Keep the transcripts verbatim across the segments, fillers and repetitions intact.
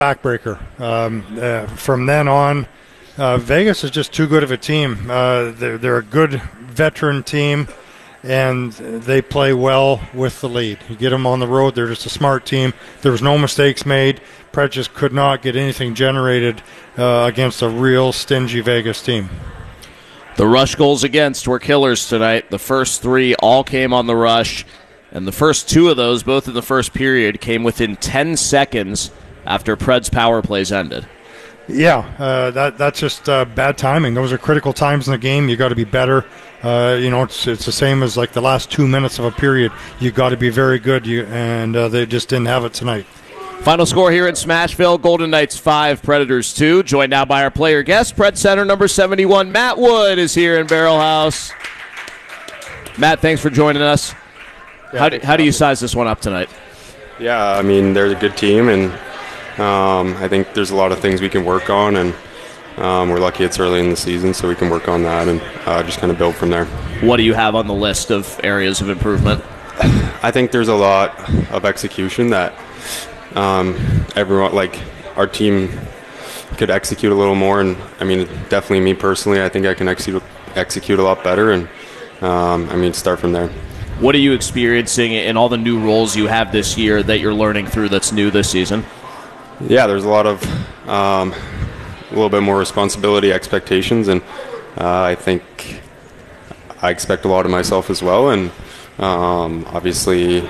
backbreaker. Um, uh, from then on, uh, Vegas is just too good of a team. Uh, they're, they're a good veteran team, and they play well with the lead. You get them on the road, they're just a smart team. There was no mistakes made. Preds just could not get anything generated uh, against a real stingy Vegas team. The rush goals against were killers tonight. The first three all came on the rush, and the first two of those, both in the first period, came within ten seconds after Preds power plays ended. Yeah, uh, that that's just uh, bad timing. Those are critical times in the game. You got to be better. Uh, you know, it's it's the same as like the last two minutes of a period. You got to be very good. You and uh, they just didn't have it tonight. Final score here in Smashville: Golden Knights five, Predators two. Joined now by our player guest, Pred Center number seventy-one, Matt Wood, is here in Barrel House. Matt, thanks for joining us. Yeah, how do, how do you size this one up tonight? Yeah, I mean, they're a good team, and um, I think there's a lot of things we can work on, and um, we're lucky it's early in the season, so we can work on that and uh, just kind of build from there. What do you have on the list of areas of improvement? I think there's a lot of execution that um, everyone, like our team, could execute a little more, and I mean, definitely me personally, I think I can execute execute a lot better, and um, I mean, start from there. What are you experiencing in all the new roles you have this year that you're learning through that's new this season? Yeah, there's a lot of um, a little bit more responsibility, expectations, and uh, I think I expect a lot of myself as well. And um, obviously,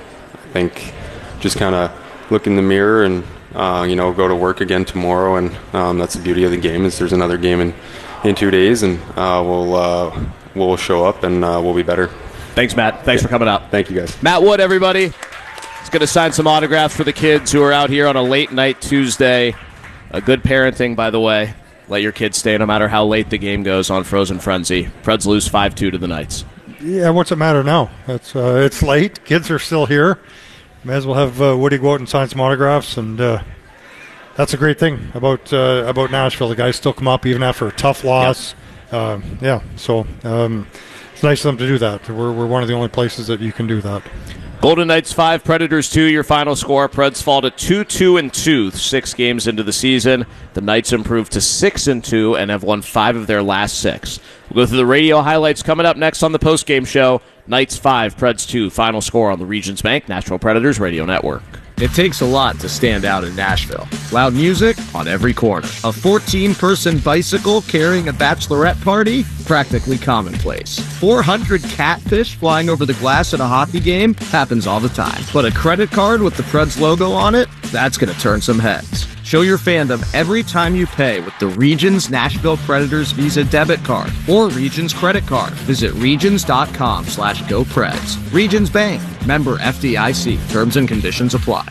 I think just kind of look in the mirror and uh, you know, go to work again tomorrow. And um, that's the beauty of the game, is there's another game in, in two days, and uh, we'll uh, we'll show up and uh, we'll be better. Thanks, Matt. Thanks yeah. for coming out. Thank you, guys. Matt Wood, everybody. He's going to sign some autographs for the kids who are out here on a late night Tuesday. A good parenting, by the way. Let your kids stay no matter how late the game goes on Frozen Frenzy. Preds lose five two to the Knights. Yeah, what's it matter now? It's uh, it's late. Kids are still here. May as well have uh, Woody go out and sign some autographs, and uh, that's a great thing about uh, about Nashville. The guys still come up even after a tough loss. Yep. Uh, yeah, so um, it's nice of them to do that. We're we're one of the only places that you can do that. Golden Knights five, Predators two, your final score. Preds fall to two two and two, six games into the season. The Knights improved to six and two and have won five of their last six. We'll go through the radio highlights coming up next on the postgame show. Knights five, Preds two, final score on the Regions Bank Nashville Predators Radio Network. It takes a lot to stand out in Nashville. Loud music on every corner. A fourteen-person bicycle carrying a bachelorette party? Practically commonplace. four hundred catfish flying over the glass at a hockey game? Happens all the time. But a credit card with the Preds logo on it? That's going to turn some heads. Show your fandom every time you pay with the Regions Nashville Predators Visa debit card or Regions credit card. Visit regions.com slash go Preds. Regions Bank. Member F D I C. Terms and conditions apply.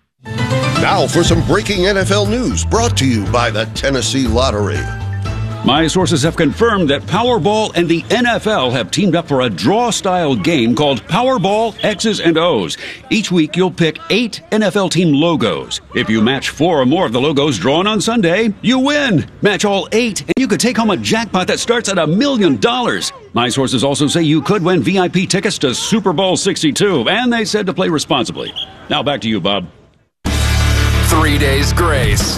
Now for some breaking N F L news brought to you by the Tennessee Lottery. My sources have confirmed that Powerball and the N F L have teamed up for a draw-style game called Powerball X's and O's. Each week, you'll pick eight N F L team logos. If you match four or more of the logos drawn on Sunday, you win. Match all eight, and you could take home a jackpot that starts at a million dollars. My sources also say you could win V I P tickets to Super Bowl sixty-two, and they said to play responsibly. Now back to you, Bob. Three Days Grace.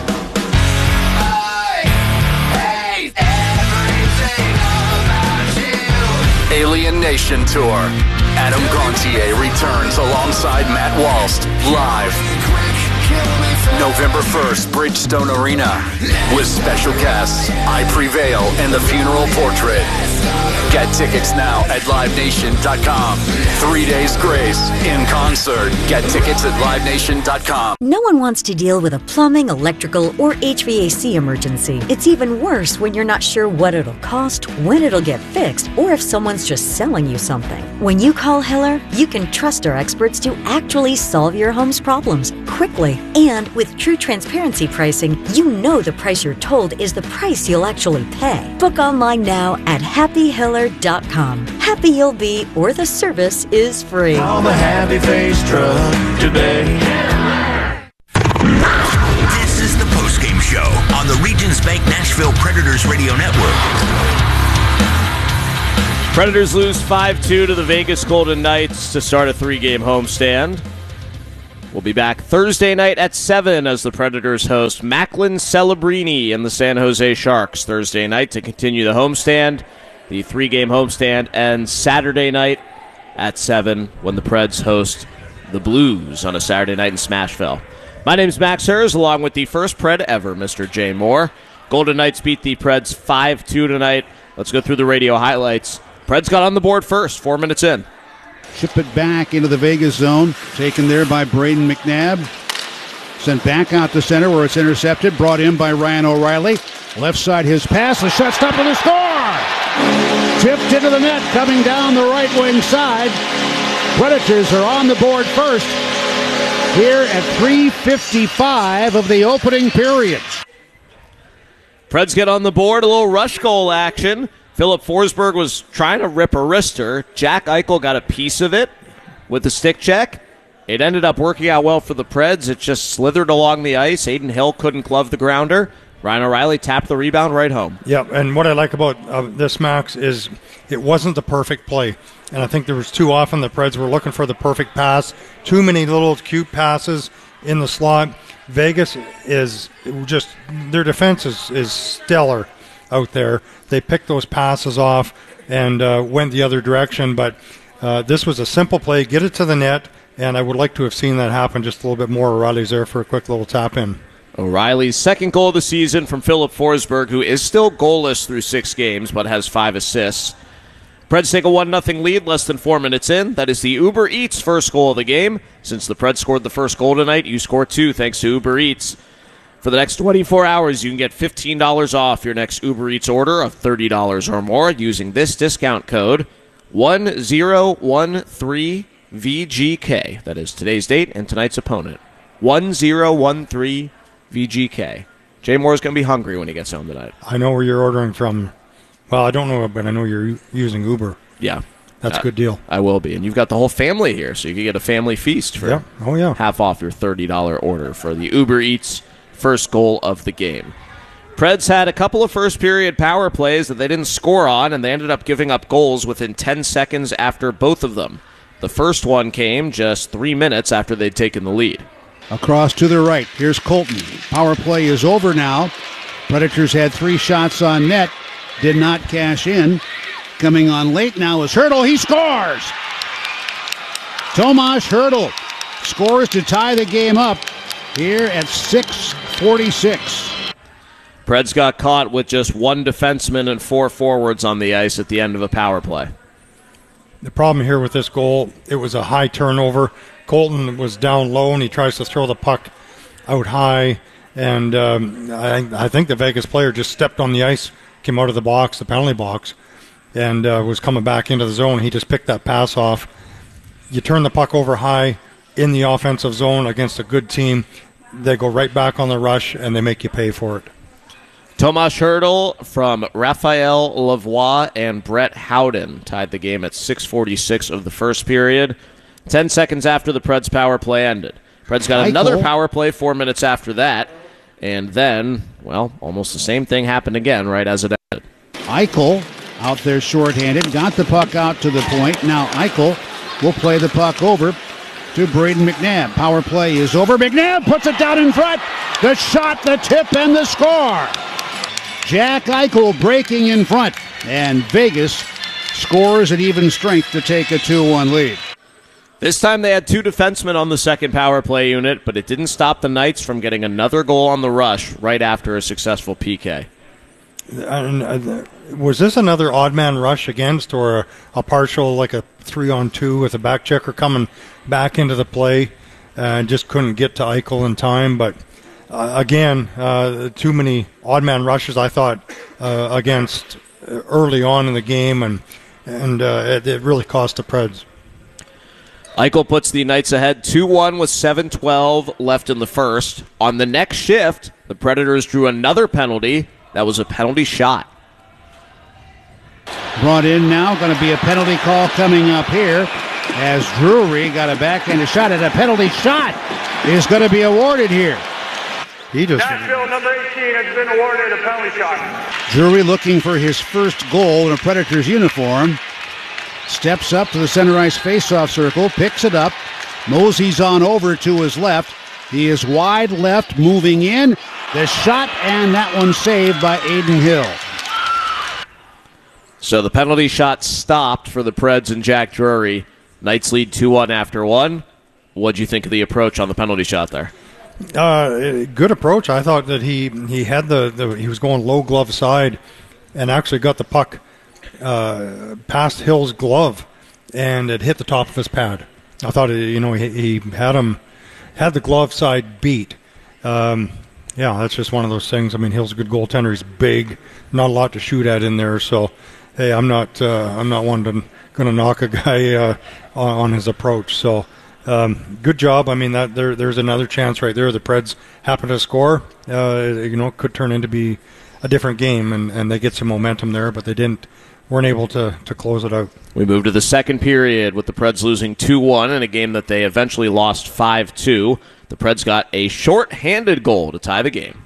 Alien Nation Tour. Adam Gontier returns alongside Matt Walst live November first, Bridgestone Arena, with special guests I Prevail and The Funeral Portrait. Get tickets now at live nation dot com. Three Days Grace in concert. Get tickets at live nation dot com. No one wants to deal with a plumbing, electrical, or H V A C emergency. It's even worse when you're not sure what it'll cost, when it'll get fixed, or if someone's just selling you something. When you call Hiller, you can trust our experts to actually solve your home's problems quickly. And with true transparency pricing, you know the price you're told is the price you'll actually pay. Book online now at happy hiller dot com. Happy you'll be, or the service is free. Call the Happy Face Truck today. This is the postgame show on the Regions Bank Nashville Predators Radio Network. Predators lose five two to the Vegas Golden Knights to start a three-game homestand. We'll be back Thursday night at seven as the Predators host Macklin Celebrini and the San Jose Sharks Thursday night to continue the homestand. The three-game homestand ends Saturday night at seven when the Preds host the Blues on a Saturday night in Smashville. My name's Max Hers, along with the first Pred ever, Mister Jay Moore. Golden Knights beat the Preds five two tonight. Let's go through the radio highlights. Preds got on the board first, four minutes in. Ship it back into the Vegas zone. Taken there by Braden McNabb. Sent back out to center where it's intercepted. Brought in by Ryan O'Reilly. Left side his pass. The shot stopped with a score! Tipped into the net coming down the right wing side. Predators are on the board first here at three fifty-five of the opening period. Preds get on the board, a little rush goal action. Philip Forsberg was trying to rip a wrister. Jack Eichel got a piece of it with the stick check. It ended up working out well for the Preds. It just slithered along the ice. Aiden Hill couldn't glove the grounder. Ryan O'Reilly tapped the rebound right home. Yeah, and what I like about uh, this, Max, is it wasn't the perfect play. And I think there was too often the Preds were looking for the perfect pass. Too many little cute passes in the slot. Vegas is just, their defense is, is stellar out there. They picked those passes off and uh, went the other direction. But uh, this was a simple play. Get it to the net. And I would like to have seen that happen just a little bit more. O'Reilly's there for a quick little tap in. O'Reilly's second goal of the season from Philip Forsberg, who is still goalless through six games but has five assists. Preds take a one nothing lead less than four minutes in. That is the Uber Eats first goal of the game. Since the Preds scored the first goal tonight, you score two thanks to Uber Eats. For the next twenty-four hours, you can get fifteen dollars off your next Uber Eats order of thirty dollars or more using this discount code one zero one three V G K. That is today's date and tonight's opponent. one zero one three V G K. Jay Moore's going to be hungry when he gets home tonight. I know where you're ordering from. Well, I don't know, but I know you're u- using Uber. Yeah. That's uh, a good deal. I will be. And you've got the whole family here, so you can get a family feast for yeah. Oh, yeah. half off your thirty dollars order for the Uber Eats first goal of the game. Preds had a couple of first-period power plays that they didn't score on, and they ended up giving up goals within ten seconds after both of them. The first one came just three minutes after they'd taken the lead. Across to the right, here's Colton. Power play is over now. Predators had three shots on net, did not cash in. Coming on late now is Hertl. He scores! Tomas Hertl scores to tie the game up here at six forty-six. Preds got caught with just one defenseman and four forwards on the ice at the end of a power play. The problem here with this goal, it was a high turnover. Colton was down low, and he tries to throw the puck out high. And um, I, I think the Vegas player just stepped on the ice, came out of the box, the penalty box, and uh, was coming back into the zone. He just picked that pass off. You turn the puck over high in the offensive zone against a good team, they go right back on the rush, and they make you pay for it. Tomas Hertl from Raphael Lavoie and Brett Howden tied the game at six forty-six of the first period. Ten seconds after the Preds power play ended. Preds got Eichel. another power play four minutes after that. And then, well, almost the same thing happened again right as it ended. Eichel out there shorthanded, got the puck out to the point. Now Eichel will play the puck over to Braden McNabb. Power play is over. McNabb puts it down in front. The shot, the tip, and the score. Jack Eichel breaking in front. And Vegas scores at even strength to take a two one lead. This time they had two defensemen on the second power play unit, but it didn't stop the Knights from getting another goal on the rush right after a successful P K. And, uh, was this another odd man rush against, or a, a partial, like a three-on-two with a back checker coming back into the play and just couldn't get to Eichel in time? But uh, again, uh, too many odd man rushes, I thought, uh, against early on in the game, and, and uh, it, it really cost the Preds. Eichel puts the Knights ahead two one with seven twelve left in the first. On the next shift, the Predators drew another penalty. That was a penalty shot. Brought in now, going to be a penalty call coming up here as Drury got a backhanded shot at a penalty shot is going to be awarded here. He just Nashville number eighteen has been awarded a penalty shot. Drury looking for his first goal in a Predators uniform. Steps up to the center ice faceoff circle, picks it up, Moseys on over to his left. He is wide left, moving in. The shot, and that one saved by Aiden Hill. So the penalty shot stopped for the Preds and Jack Drury. Knights lead two one after one. What'd you think of the approach on the penalty shot there? Uh, good approach. I thought that he he had the, the he was going low glove side, and actually got the puck uh, past Hill's glove, and it hit the top of his pad. I thought you know he, he had him had the glove side beat. Um, yeah, that's just one of those things. I mean, Hill's a good goaltender. He's big, not a lot to shoot at in there. So, hey, I'm not uh, I'm not one to going to knock a guy uh, on, on his approach. So, um, good job. I mean, that there there's another chance right there. The Preds happen to score. Uh, you know, it could turn into be a different game, and, and they get some momentum there, but they didn't. weren't able to, to close it out. We move to the second period with the Preds losing two one in a game that they eventually lost five two. The Preds got a short-handed goal to tie the game.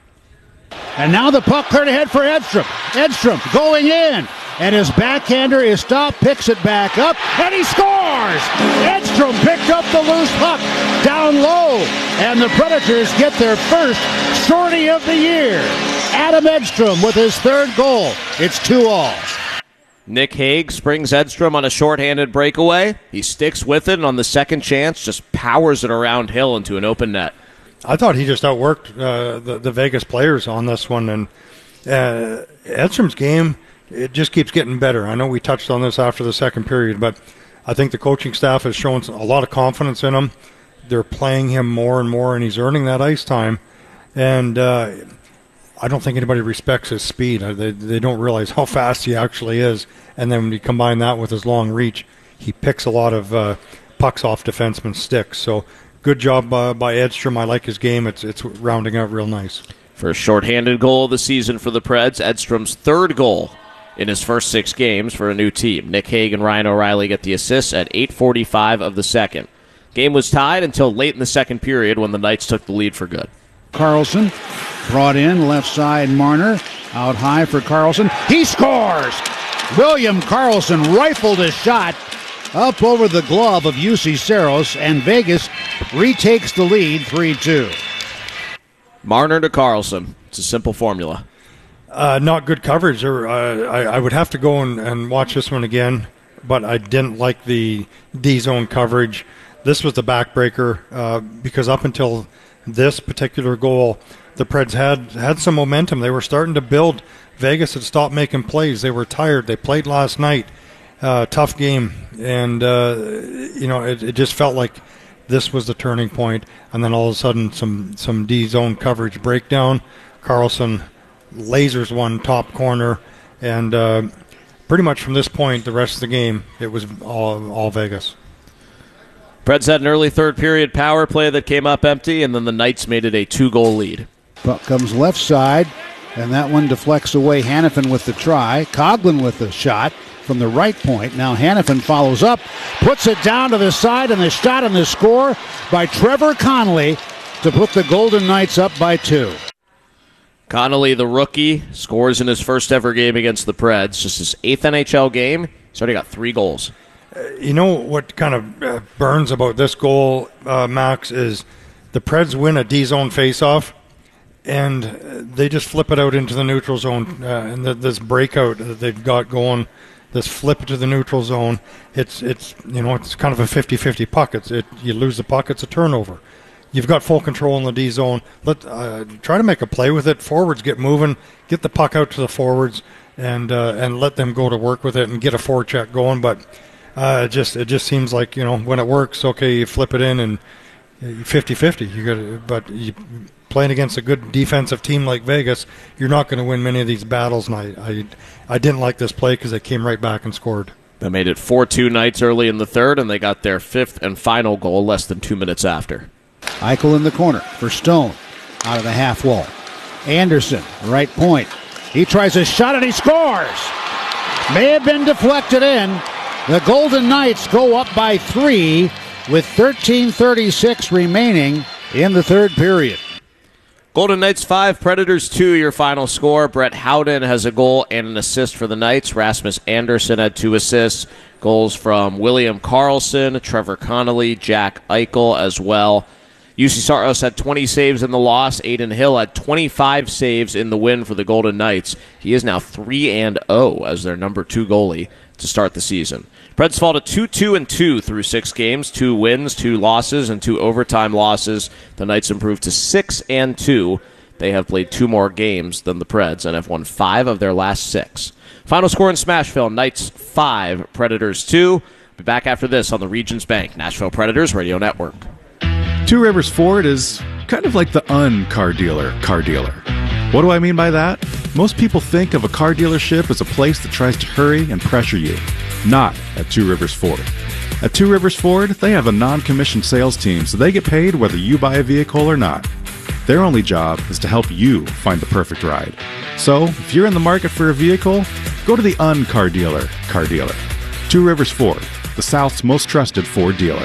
And now the puck cleared ahead for Edstrom. Edstrom going in. And his backhander is stopped, picks it back up, and he scores! Edstrom picked up the loose puck down low. And the Predators get their first shorty of the year. Adam Edstrom with his third goal. It's two all. Nick Hague springs Edstrom on a shorthanded breakaway. He sticks with it, and on the second chance, just powers it around Hill into an open net. I thought he just outworked uh, the, the Vegas players on this one. And uh, Edstrom's game, it just keeps getting better. I know we touched on this after the second period, but I think the coaching staff has shown a lot of confidence in him. They're playing him more and more, and he's earning that ice time. And uh, I don't think anybody respects his speed. They, they don't realize how fast he actually is. And then when you combine that with his long reach, he picks a lot of uh, pucks off defensemen's sticks. So good job uh, by Edstrom. I like his game. It's it's rounding out real nice. First shorthanded goal of the season for the Preds. Edstrom's third goal in his first six games for a new team. Nick Hague and Ryan O'Reilly get the assists at eight forty-five of the second. Game was tied until late in the second period when the Knights took the lead for good. Carlson brought in, left side Marner. Out high for Carlson. He scores! William Carlson rifled his shot up over the glove of U C Saros, and Vegas retakes the lead three two. Marner to Carlson. It's a simple formula. Uh, not good coverage. Or, uh, I, I would have to go and, and watch this one again, but I didn't like the D-zone coverage. This was the backbreaker uh, because up until this particular goal, the Preds had, had some momentum. They were starting to build. Vegas had stopped making plays. They were tired. They played last night. Uh, tough game. And, uh, you know, it, it just felt like this was the turning point. And then all of a sudden, some, some D-zone coverage breakdown. Carlson lasers one top corner. And uh, pretty much from this point, the rest of the game, it was all, all Vegas. Preds had an early third period power play that came up empty, and then the Knights made it a two-goal lead. Puck comes left side, and that one deflects away. Hannafin with the try. Coughlin with the shot from the right point. Now Hannafin follows up, puts it down to the side, and the shot and the score by Trevor Connolly to put the Golden Knights up by two. Connolly, the rookie, scores in his first ever game against the Preds. Just his eighth N H L game. He's already got three goals. You know what kind of uh, burns about this goal, uh, Max, is the Preds win a D-zone faceoff, and they just flip it out into the neutral zone. Uh, and the, this breakout that they've got going, this flip to the neutral zone, it's it's you know it's kind of a fifty-fifty puck. It's it you lose the puck, it's a turnover. You've got full control in the D zone. Let uh, try to make a play with it. Forwards get moving, get the puck out to the forwards, and uh, and let them go to work with it and get a forecheck going. But Uh, it just it just seems like, you know, when it works, okay, you flip it in and fifty-fifty. You got, but you playing against a good defensive team like Vegas, you're not going to win many of these battles. And I I, I didn't like this play because they came right back and scored. They made it four two Knights early in the third, and they got their fifth and final goal less than two minutes after. Eichel in the corner for Stone out of the half wall. Anderson, right point. He tries a shot and he scores. May have been deflected in. The Golden Knights go up by three with thirteen thirty-six remaining in the third period. Golden Knights five, Predators two, your final score. Brett Howden has a goal and an assist for the Knights. Rasmus Anderson had two assists. Goals from William Karlsson, Trevor Connolly, Jack Eichel as well. U C Saros had twenty saves in the loss. Aiden Hill had twenty-five saves in the win for the Golden Knights. He is now three and oh as their number two goalie to start the season. Preds fall to two two and two through six games, two wins, two losses, and two overtime losses. The Knights improved to six and two. They have played two more games than the Preds and have won five of their last six. Final score in Smashville, Knights five, Predators two. Be back after this on the Regions Bank Nashville Predators Radio Network. Two Rivers Ford is kind of like the un-car dealer car dealer. What do I mean by that? Most people think of a car dealership as a place that tries to hurry and pressure you. Not at Two Rivers Ford. At Two Rivers Ford, they have a non-commissioned sales team, so they get paid whether you buy a vehicle or not. Their only job is to help you find the perfect ride. So, if you're in the market for a vehicle, go to the un-car dealer car dealer. Two Rivers Ford, the South's most trusted Ford dealer.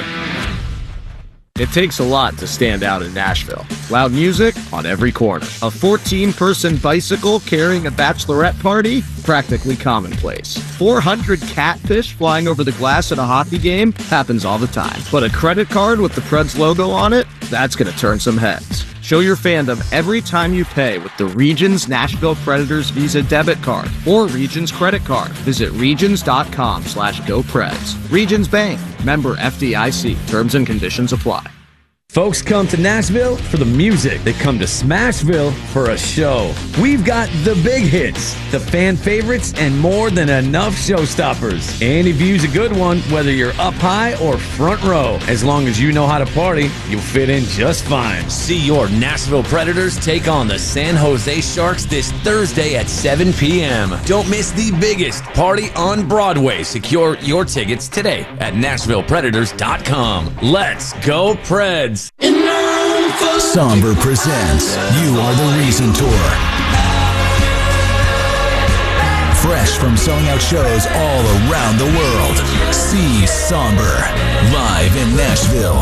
It takes a lot to stand out in Nashville. Loud music on every corner. A fourteen-person bicycle carrying a bachelorette party? Practically commonplace. four hundred catfish flying over the glass at a hockey game? Happens all the time. But a credit card with the Preds logo on it? That's going to turn some heads. Show your fandom every time you pay with the Regions Nashville Predators Visa debit card or Regions credit card. Visit regions.com slash GoPreds. Regions Bank. Member F D I C. Terms and conditions apply. Folks come to Nashville for the music. They come to Smashville for a show. We've got the big hits, the fan favorites, and more than enough showstoppers. Any view's a good one, whether you're up high or front row. As long as you know how to party, you'll fit in just fine. See your Nashville Predators take on the San Jose Sharks this Thursday at seven p.m. Don't miss the biggest party on Broadway. Secure your tickets today at Nashville Predators dot com. Let's go Preds! Somber presents You Are the Reason Tour. Fresh from selling out shows all around the world. See Somber live in Nashville.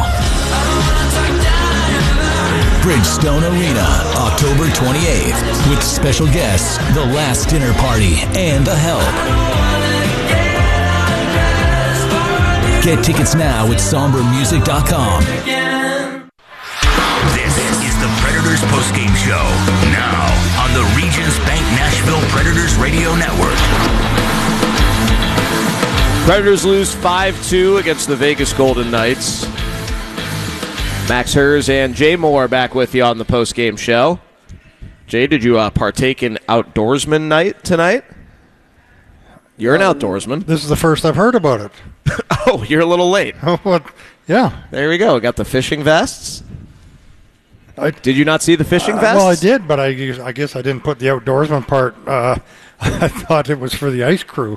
Bridgestone Arena, October twenty-eighth, with special guests, The Last Dinner Party, and The Help. Get tickets now at somber music dot com. Predators postgame show now on the Regions Bank Nashville Predators Radio Network. Predators lose five two against the Vegas Golden Knights. Max Hers and Jay Moore back with you on the postgame show. Jay, did you uh, partake in Outdoorsman Night tonight? You're an outdoorsman. This is the first I've heard about it. Oh, you're a little late. Oh, what? Yeah. There we go. Got the fishing vests. I, did you not see the fishing uh, vests? Well, I did, but I, I guess I didn't put the outdoorsman part. Uh, I thought it was for the ice crew.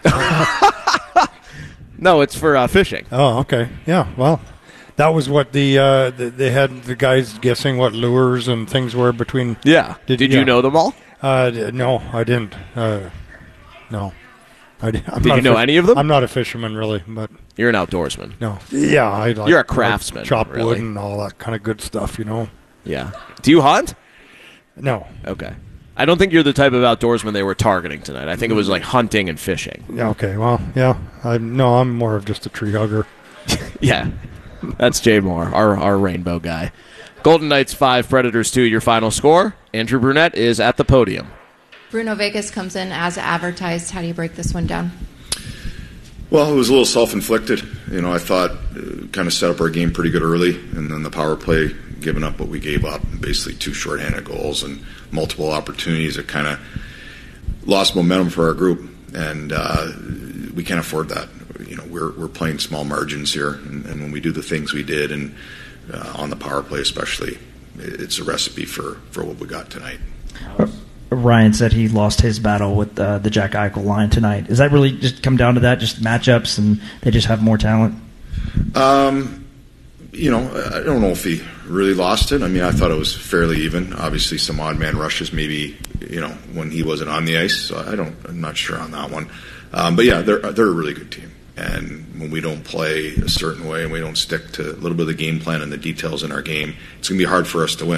No, it's for uh, fishing. Oh, okay. Yeah, well, that was what the, uh, the they had the guys guessing what lures and things were between. Yeah. Did, did yeah. you know them all? Uh, no, I didn't. Uh, no. I did I'm did you know fish- any of them? I'm not a fisherman, really, but you're an outdoorsman. No. Yeah, I like. You're a craftsman. Like chop really. wood and all that kind of good stuff, you know. Yeah. Do you hunt? No. Okay. I don't think you're the type of outdoorsman they were targeting tonight. I think it was like hunting and fishing. Yeah. Okay. Well, yeah. I no. I'm more of just a tree hugger. Yeah. That's Jay Moore, our our rainbow guy. Golden Knights five, Predators two. Your final score. Andrew Brunette is at the podium. Bruno Vegas comes in as advertised. How do you break this one down? Well, it was a little self-inflicted. You know, I thought uh, kind of set up our game pretty good early, and then the power play, giving up what we gave up, basically two shorthanded goals and multiple opportunities that kind of lost momentum for our group, and uh, we can't afford that. You know, we're we're playing small margins here, and, and when we do the things we did, and uh, on the power play especially, it's a recipe for, for what we got tonight. Ryan said he lost his battle with uh, the Jack Eichel line tonight. Does that really just come down to that, just matchups, and they just have more talent? Um, you know, I don't know if he really lost it. I mean, I thought it was fairly even. Obviously, some odd man rushes maybe, you know, when he wasn't on the ice. So I don't, I'm not sure on that one. Um, but yeah, they're they're a really good team. And when we don't play a certain way and we don't stick to a little bit of the game plan and the details in our game, it's going to be hard for us to win. And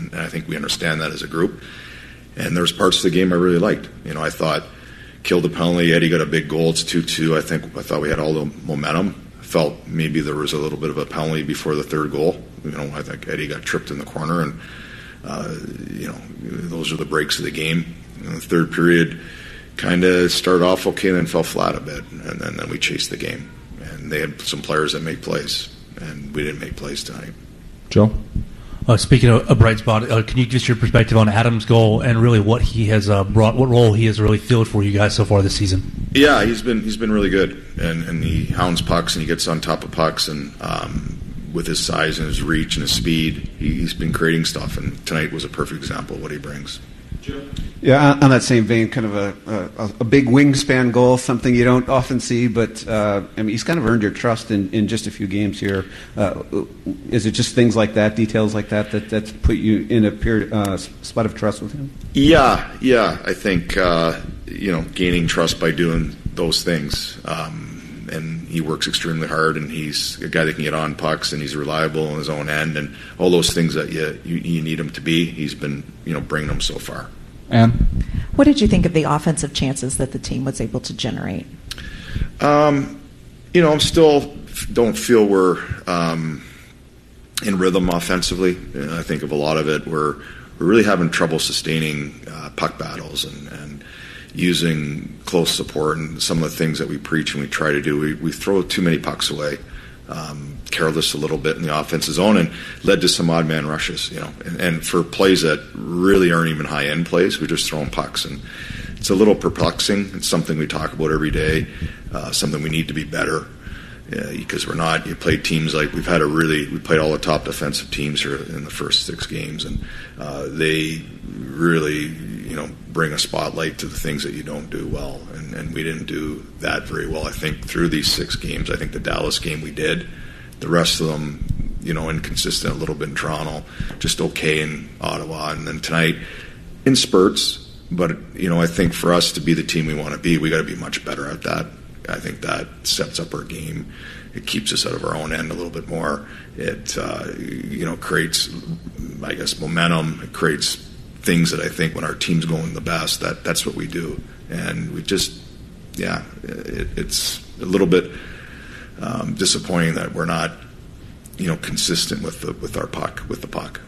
and, and I think we understand that as a group. And there's parts of the game I really liked. You know, I thought killed the penalty. Eddie got a big goal. It's two two. I think I thought we had all the momentum. I felt maybe there was a little bit of a penalty before the third goal. You know, I think Eddie got tripped in the corner, and uh, you know, those are the breaks of the game. In the third period, kind of started off okay, then fell flat a bit, and then, then we chased the game. And they had some players that made plays, and we didn't make plays tonight. Joe? Uh, speaking of a bright spot, uh, can you give us your perspective on Adam's goal and really what he has uh, brought, what role he has really filled for you guys so far this season? Yeah, he's been he's been really good, and, and he hounds pucks and he gets on top of pucks, and um, with his size and his reach and his speed, he, he's been creating stuff. And tonight was a perfect example of what he brings. Yeah, on that same vein, kind of a, a, a big wingspan goal, something you don't often see, but uh, I mean, he's kind of earned your trust in, in just a few games here. Uh, is it just things like that, details like that, that that's put you in a period, uh, spot of trust with him? Yeah, yeah. I think, uh, you know, gaining trust by doing those things. Um, and he works extremely hard, and he's a guy that can get on pucks, and he's reliable on his own end, and all those things that you, you, you need him to be. He's been, you know, bringing them so far. Ann? What did you think of the offensive chances that the team was able to generate? Um, you know, I'm still don't feel we're um, in rhythm offensively. And I think of a lot of it, we're we're really having trouble sustaining uh, puck battles and, and using close support and some of the things that we preach and we try to do. We, we throw too many pucks away. Um, careless a little bit in the offensive zone, and led to some odd man rushes, you know, and, and for plays that really aren't even high end plays, we're just throwing pucks, and it's a little perplexing. It's something we talk about every day, uh, something we need to be better, uh, because we're not. You play teams like we've had a really we played all the top defensive teams here in the first six games, and uh, they really, you know, bring a spotlight to the things that you don't do well, and, and we didn't do that very well. I think through these six games, I think the Dallas game we did. The rest of them, you know, inconsistent a little bit in Toronto, just okay in Ottawa, and then tonight in spurts. But, you know, I think for us to be the team we want to be, we got to be much better at that. I think that sets up our game. It keeps us out of our own end a little bit more. It, uh, you know, creates, I guess, momentum. It creates things that I think when our team's going the best, that that's what we do. And we just, yeah, it, it's a little bit um, disappointing that we're not, you know, consistent with the with our puck, with the puck.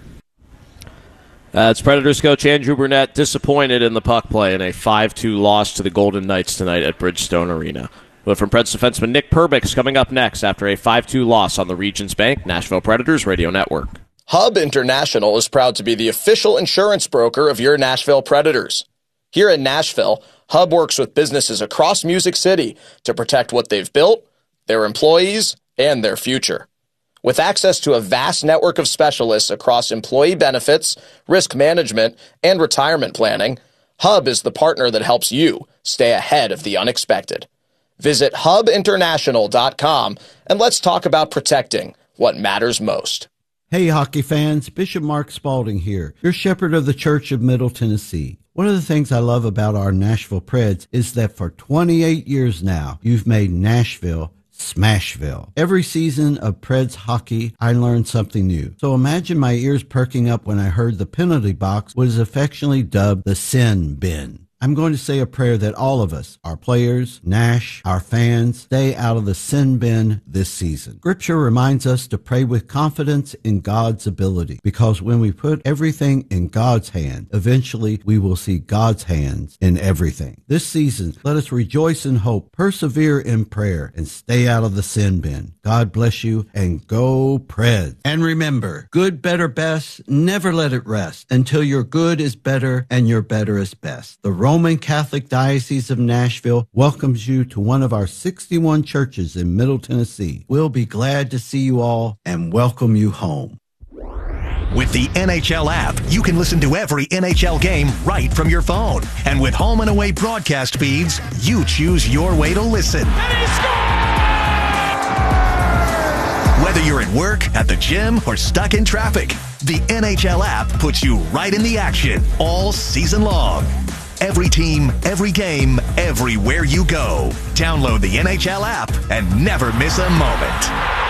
That's Predators coach Andrew Brunette disappointed in the puck play in a five two loss to the Golden Knights tonight at Bridgestone Arena. But from Preds defenseman Nick Perbix coming up next after a five two loss on the Regions Bank Nashville Predators Radio Network. Hub International is proud to be the official insurance broker of your Nashville Predators. Here in Nashville, Hub works with businesses across Music City to protect what they've built, their employees, and their future. With access to a vast network of specialists across employee benefits, risk management, and retirement planning, Hub is the partner that helps you stay ahead of the unexpected. Visit hub international dot com and let's talk about protecting what matters most. Hey, hockey fans, Bishop Mark Spalding here, your shepherd of the Church of Middle Tennessee. One of the things I love about our Nashville Preds is that for twenty-eight years now, you've made Nashville Smashville. Every season of Preds hockey, I learned something new. So imagine my ears perking up when I heard the penalty box was affectionately dubbed the Sin Bin. I'm going to say a prayer that all of us, our players, Nash, our fans, stay out of the sin bin this season. Scripture reminds us to pray with confidence in God's ability, because when we put everything in God's hand, eventually we will see God's hands in everything. This season, let us rejoice in hope, persevere in prayer, and stay out of the sin bin. God bless you, and go Preds. And remember, good, better, best, never let it rest until your good is better and your better is best. The Roman Catholic Diocese of Nashville welcomes you to one of our sixty-one churches in Middle Tennessee. We'll be glad to see you all and welcome you home. With the N H L app, you can listen to every N H L game right from your phone. And with home and away broadcast feeds, you choose your way to listen. Whether you're at work, at the gym, or stuck in traffic, the N H L app puts you right in the action all season long. Every team, every game, everywhere you go. Download the N H L app and never miss a moment.